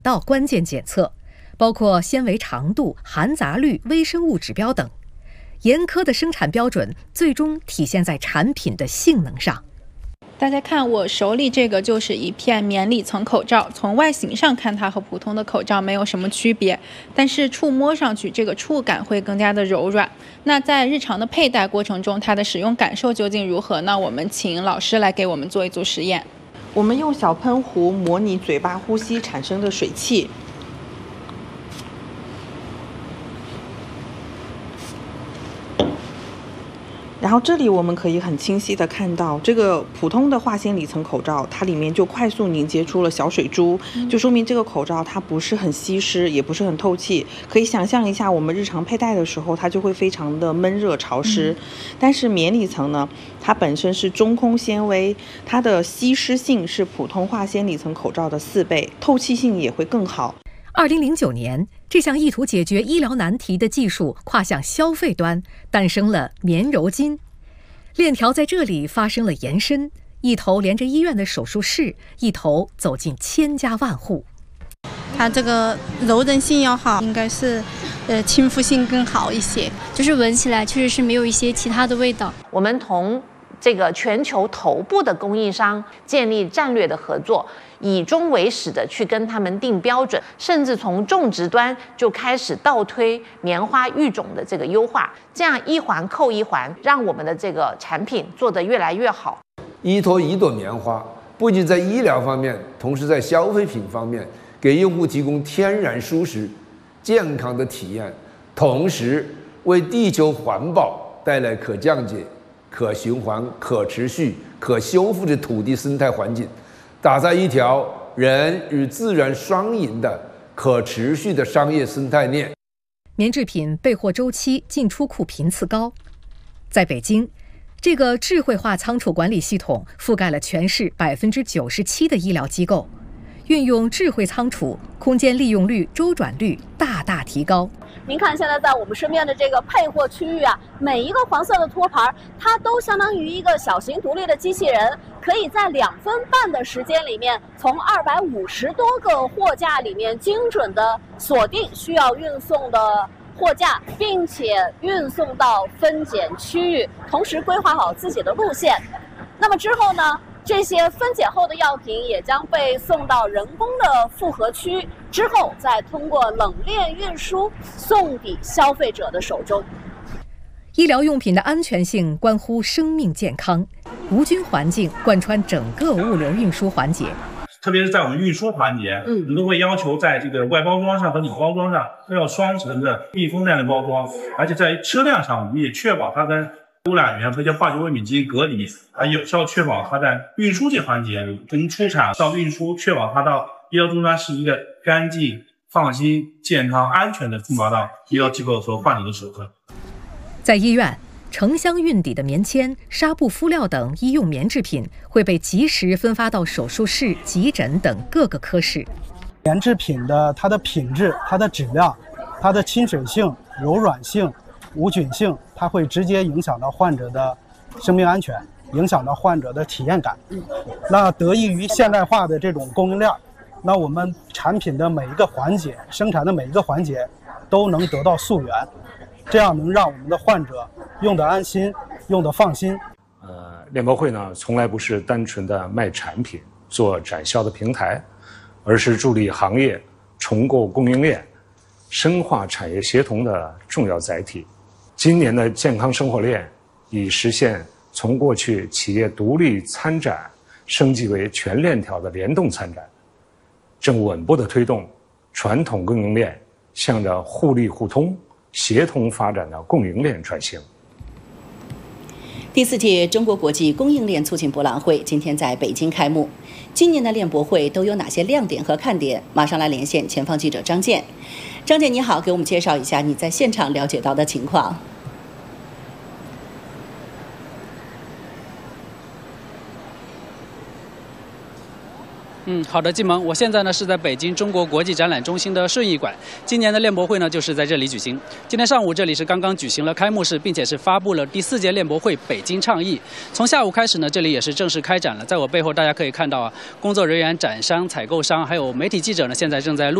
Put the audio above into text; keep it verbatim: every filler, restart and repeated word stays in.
道关键检测，包括纤维长度、含杂率、微生物指标等。严苛的生产标准最终体现在产品的性能上。 大家看我手里这个就是一片棉里层口罩，从外形上看它和普通的口罩没有什么区别，但是触摸上去这个触感会更加的柔软。那在日常的佩戴过程中，它的使用感受究竟如何呢？我们请老师来给我们做一组实验。 我们用小喷壶模拟嘴巴呼吸产生的水汽。然后这里我们可以很清晰的看到，这个普通的化纤里层口罩，它里面就快速凝结出了小水珠，就说明这个口罩它不是很吸湿，也不是很透气。可以想象一下，我们日常佩戴的时候，它就会非常的闷热潮湿。嗯、但是棉里层呢，它本身是中空纤维，它的吸湿性是普通化纤里层口罩的四倍，透气性也会更好。 二零零九年，这项意图解决医疗难题的技术跨向消费端，诞生了棉柔巾。链条在这里发生了延伸，一头连着医院的手术室，一头走进千家万户。 它这个柔韧性要好，应该是呃亲肤性更好一些， 就是闻起来确实是没有一些其他的味道。 我们同这个全球头部的供应商建立战略的合作，以终为始的去跟他们定标准，甚至从种植端就开始倒推棉花育种的这个优化，这样一环扣一环，让我们的这个产品做得越来越好。 依托一朵棉花，不仅在医疗方面，同时在消费品方面给用户提供天然舒适、健康的体验，同时为地球环保带来可降解、可循环、可持续、可修复的土地生态环境，打造一条人与自然双赢的可持续的商业生态链。 棉制品备货周期、进出库频次高。在北京，这个智慧化仓储管理系统覆盖了全市百分之九十七的医疗机构，运用智慧仓储，空间利用率、周转率大大提高。 您看，现在在我们身边的这个配货区域啊，每一个黄色的托盘，它都相当于一个小型独立的机器人，可以在两分半的时间里面，从二百五十多个货架里面精准的锁定需要运送的货架，并且运送到分拣区域，同时规划好自己的路线。那么之后呢，这些分拣后的药品也将被送到人工的复合区，之后再通过冷链运输送抵消费者的手中。 医疗用品的安全性关乎生命健康，无菌环境贯穿整个物流运输环节。 特别是在我们运输环节，嗯，我们都会要求在这个外包装上和里包装上都要双层的密封袋的包装，而且在车辆上我们也确保它跟污染源和一些化学物品进行隔离，还有效确保它在运输这环节，从出厂到运输，确保它到医疗终端是一个干净、放心、健康、安全的送达到医疗机构和患者的手上。 在医院，成箱运抵的棉签、纱布敷料等医用棉制品会被及时分发到手术室、急诊等各个科室。 棉制品的它的品质、它的质量、它的亲水性、柔软性、无菌性，它会直接影响到患者的生命安全，影响到患者的体验感。那得益于现代化的这种供应链，那我们产品的每一个环节、生产的每一个环节都能得到溯源，这样能让我们的患者用得安心，用得放心。 呃，链博会呢，从来不是单纯的卖产品、做展销的平台，而是助力行业重构供应链、深化产业协同的重要载体。今年的健康生活链已实现从过去企业独立参展升级为全链条的联动参展，正稳步地推动传统供应链向着互利互通、协同发展的供应链转型。 第四届中国国际供应链促进博览会今天在北京开幕。今年的链博会都有哪些亮点和看点？马上来连线前方记者张健。张健你好，给我们介绍一下你在现场了解到的情况。 嗯，好的，季萌，我现在呢是在北京中国国际展览中心的顺义馆，今年的链博会呢就是在这里举行。今天上午这里是刚刚举行了开幕式，并且是发布了第四届链博会北京倡议。从下午开始呢，这里也是正式开展了。在我背后大家可以看到啊，工作人员、展商、采购商还有媒体记者呢，现在正在陆